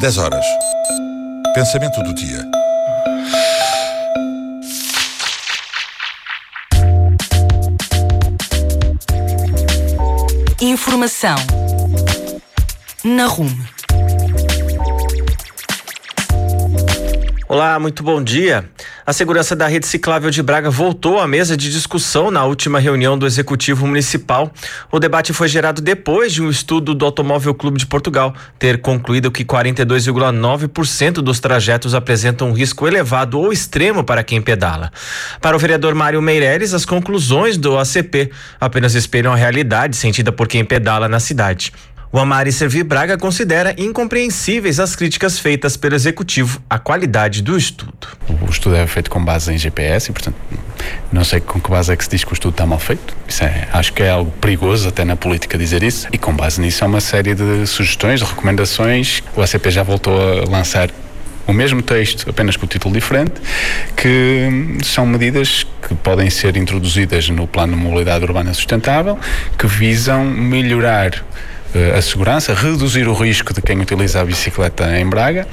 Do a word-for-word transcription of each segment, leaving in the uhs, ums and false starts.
dez horas. Pensamento do dia. Informação na Rumo. Olá, muito bom dia. A segurança da rede ciclável de Braga voltou à mesa de discussão na última reunião do Executivo Municipal. O debate foi gerado depois de um estudo do Automóvel Clube de Portugal ter concluído que quarenta e dois vírgula nove por cento dos trajetos apresentam um risco elevado ou extremo para quem pedala. Para o vereador Mário Meireles, as conclusões do A C P apenas espelham a realidade sentida por quem pedala na cidade. O Amari Servir Braga considera incompreensíveis as críticas feitas pelo Executivo à qualidade do estudo. O estudo é feito com base em G P S e, portanto, não sei com que base é que se diz que o estudo está mal feito. Isso é, acho que é algo perigoso até na política dizer isso. E com base nisso há uma série de sugestões, de recomendações. O A C P já voltou a lançar o mesmo texto, apenas com o título diferente, que são medidas que podem ser introduzidas no Plano de Mobilidade Urbana Sustentável, que visam melhorar a segurança, reduzir o risco de quem utiliza a bicicleta em Braga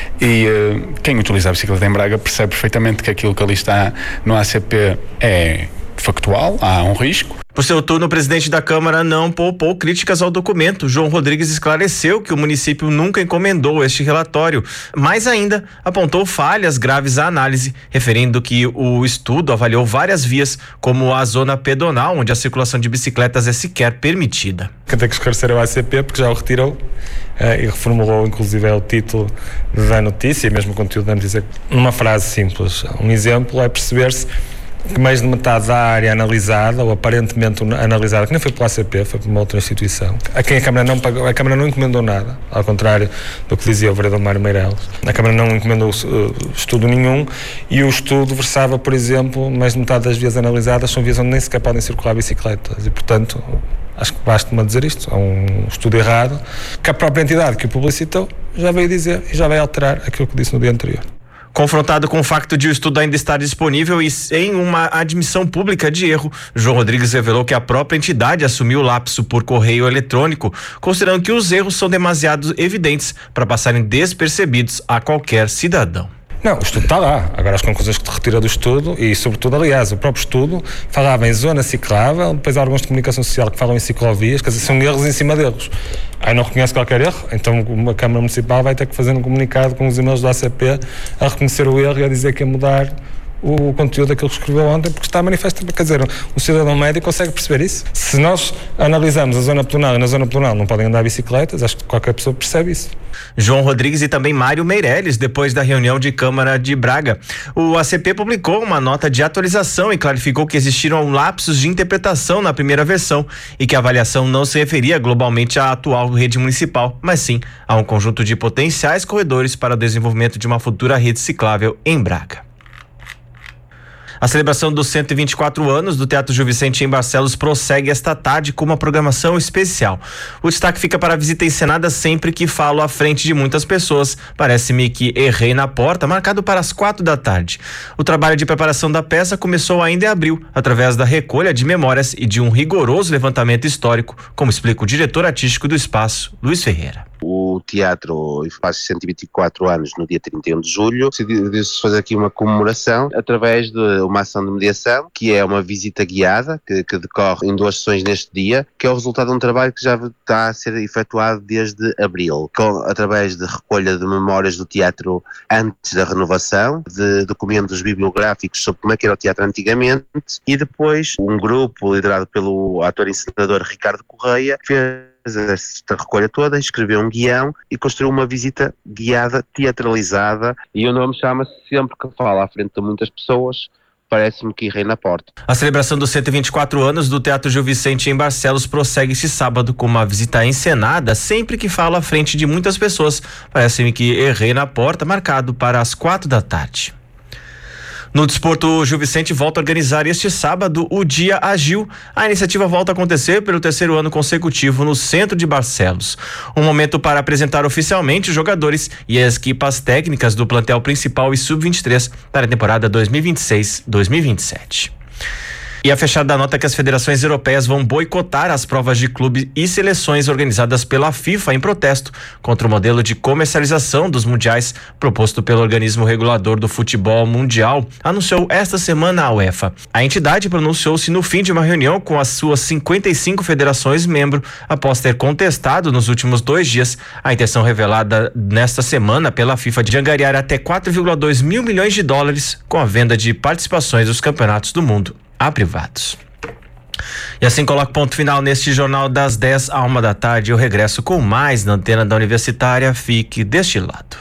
e uh, quem utiliza a bicicleta em Braga percebe perfeitamente que aquilo que ali está no A C P é factual, há um risco. Por seu turno, o presidente da Câmara não poupou críticas ao documento. João Rodrigues esclareceu que o município nunca encomendou este relatório, mas ainda apontou falhas graves à análise, referindo que o estudo avaliou várias vias, como a zona pedonal, onde a circulação de bicicletas é sequer permitida. Quem tem que esclarecer é o A C P, porque já o retirou uh, e reformulou inclusive é o título da notícia e mesmo o conteúdo da notícia numa frase simples. Um exemplo é perceber-se que mais de metade da área analisada, ou aparentemente analisada, que nem foi pelo A C P, foi por uma outra instituição, a quem a Câmara não pagou, a Câmara não encomendou nada, ao contrário do que dizia o vereador Mário Meireles. A Câmara não encomendou uh, estudo nenhum e o estudo versava, por exemplo, mais de metade das vias analisadas são vias onde nem sequer podem circular bicicletas e, portanto, acho que basta-me dizer isto, há um estudo errado que a própria entidade que o publicitou já veio dizer e já vai alterar aquilo que disse no dia anterior. Confrontado com o facto de o estudo ainda estar disponível e em uma admissão pública de erro, João Rodrigues revelou que a própria entidade assumiu o lapso por correio eletrônico, considerando que os erros são demasiado evidentes para passarem despercebidos a qualquer cidadão. Não, o estudo está lá. Agora as conclusões que te retira do estudo e, sobretudo, aliás, o próprio estudo falava em zona ciclável, depois há órgãos de comunicação social que falam em ciclovias, quer dizer, são erros em cima deles. Aí não reconhece qualquer erro, então a Câmara Municipal vai ter que fazer um comunicado com os e-mails do A C P a reconhecer o erro e a dizer que é mudar o conteúdo daquilo que escreveu ontem, porque está manifesto. Quer dizer, o cidadão médio consegue perceber isso. Se nós analisamos a zona pedonal e na zona pedonal não podem andar bicicletas, acho que qualquer pessoa percebe isso. João Rodrigues e também Mário Meireles, depois da reunião de Câmara de Braga. O A C P publicou uma nota de atualização e clarificou que existiram lapsos de interpretação na primeira versão e que a avaliação não se referia globalmente à atual rede municipal, mas sim a um conjunto de potenciais corredores para o desenvolvimento de uma futura rede ciclável em Braga. A celebração dos cento e vinte e quatro anos do Teatro Gil Vicente em Barcelos prossegue esta tarde com uma programação especial. O destaque fica para a visita encenada Sempre que Falo à frente de muitas pessoas. Parece-me que errei na porta, marcado para as quatro da tarde. O trabalho de preparação da peça começou ainda em abril, através da recolha de memórias e de um rigoroso levantamento histórico, como explica o diretor artístico do espaço, Luiz Ferreira. O teatro faz cento e vinte e quatro anos no dia trinta e um de julho. Decidiu-se fazer aqui uma comemoração através de uma ação de mediação, que é uma visita guiada, que, que decorre em duas sessões neste dia, que é o resultado de um trabalho que já está a ser efetuado desde abril, com, através de recolha de memórias do teatro antes da renovação, de documentos bibliográficos sobre como é que era o teatro antigamente, e depois um grupo liderado pelo ator e encenador Ricardo Correia fez esta recolha toda, escreveu um guião e construiu uma visita guiada, teatralizada, e o nome chama-se Sempre que Falo à frente de muitas pessoas, parece-me que errei na porta. A celebração dos cento e vinte e quatro anos do Teatro Gil Vicente em Barcelos prossegue este sábado com uma visita encenada Sempre que Falo à frente de muitas pessoas, parece-me que errei na porta, marcado para as quatro da tarde. No desporto, o Gil Vicente volta a organizar este sábado o Dia Agil. A iniciativa volta a acontecer pelo terceiro ano consecutivo no centro de Barcelos. Um momento para apresentar oficialmente os jogadores e as equipas técnicas do plantel principal e sub vinte e três para a temporada dois mil e vinte e seis dois mil e vinte e sete. E a fechada nota que as federações europeias vão boicotar as provas de clube e seleções organizadas pela FIFA em protesto contra o modelo de comercialização dos mundiais proposto pelo organismo regulador do futebol mundial, anunciou esta semana a UEFA. A entidade pronunciou-se no fim de uma reunião com as suas cinquenta e cinco federações membro após ter contestado nos últimos dois dias a intenção revelada nesta semana pela FIFA de angariar até quatro vírgula dois mil milhões de dólares com a venda de participações dos campeonatos do mundo a privados. E assim coloco ponto final neste Jornal das dez à uma da tarde. Eu regresso com mais na antena da Universitária. Fique deste lado.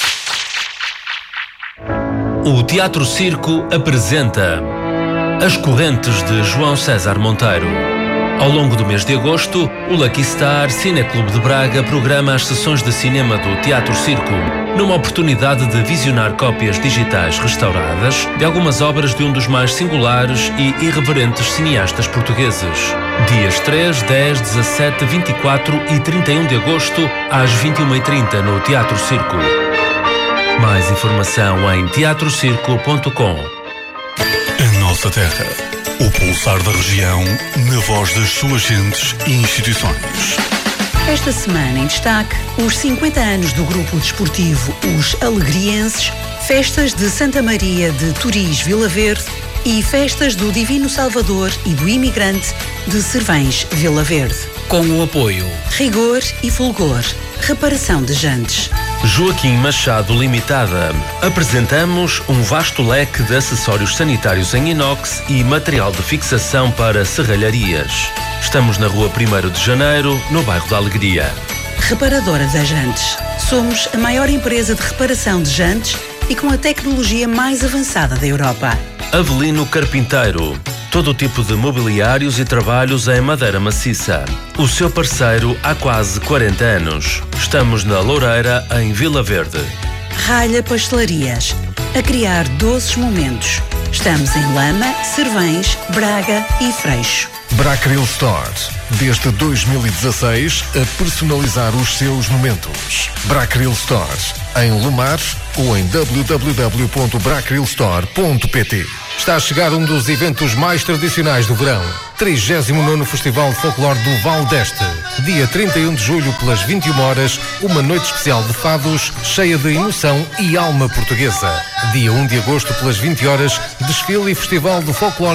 O Teatro Circo apresenta As Correntes de João César Monteiro. Ao longo do mês de agosto, o Lucky Star Cineclube de Braga programa as sessões de cinema do Teatro Circo, numa oportunidade de visionar cópias digitais restauradas de algumas obras de um dos mais singulares e irreverentes cineastas portugueses. Dias três, dez, dezassete, vinte e quatro e trinta e um de agosto, às vinte e uma e trinta no Teatro Circo. Mais informação em teatro circo ponto com. A nossa terra, o pulsar da região, na voz das suas gentes e instituições. Esta semana em destaque, os cinquenta anos do grupo desportivo Os Alegrienses, festas de Santa Maria de Toris Vila Verde e festas do Divino Salvador e do Imigrante de Servães Vila Verde. Com o apoio Rigor e Fulgor, reparação de jantes. Joaquim Machado Limitada. Apresentamos um vasto leque de acessórios sanitários em inox e material de fixação para serralharias. Estamos na rua primeiro de janeiro, no bairro da Alegria. Reparadora das Jantes. Somos a maior empresa de reparação de jantes e com a tecnologia mais avançada da Europa. Avelino Carpinteiro. Todo tipo de mobiliários e trabalhos em madeira maciça. O seu parceiro há quase quarenta anos. Estamos na Loureira, em Vila Verde. Ralha Pastelarias. A criar doces momentos. Estamos em Lama, Servães, Braga e Freixo. Brackril Store. Desde dois mil e dezasseis, a personalizar os seus momentos. Brackril Store. Em Lumar ou em w w w ponto brackril store ponto p t. Está a chegar um dos eventos mais tradicionais do verão. trigésimo nono Festival de Folclore do Val d'Este. Dia trinta e um de julho, pelas vinte e uma horas, uma noite especial de fados, cheia de emoção e alma portuguesa. Dia um de agosto, pelas vinte horas, desfile e Festival de Folclore